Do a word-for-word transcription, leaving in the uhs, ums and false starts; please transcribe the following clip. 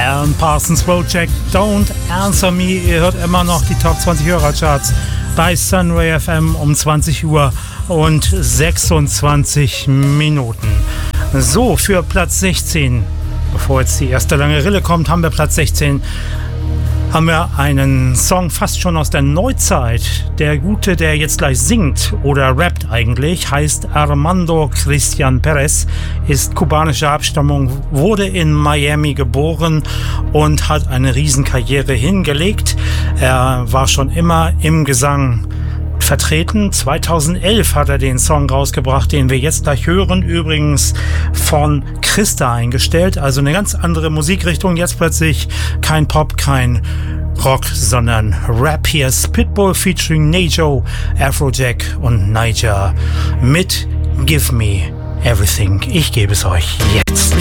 Alan Parsons Project, Don't Answer Me. Ihr hört immer noch die Top zwanzig Hörercharts bei Sunray F M um zwanzig Uhr und sechsundzwanzig Minuten. So, für Platz sechzehn, bevor jetzt die erste lange Rille kommt, haben wir Platz sechzehn. Haben wir einen Song fast schon aus der Neuzeit. Der Gute, der jetzt gleich singt oder rappt eigentlich, heißt Armando Cristian Perez, ist kubanischer Abstammung, wurde in Miami geboren und hat eine Riesenkarriere hingelegt. Er war schon immer im Gesang vertreten. zweitausendelf hat er den Song rausgebracht, den wir jetzt gleich hören, übrigens von Christa eingestellt, also eine ganz andere Musikrichtung, jetzt plötzlich kein Pop, kein Rock, sondern Rap. Hier ist Pitbull featuring Najo, Afrojack und Niger mit Give Me Everything. Ich gebe es euch jetzt.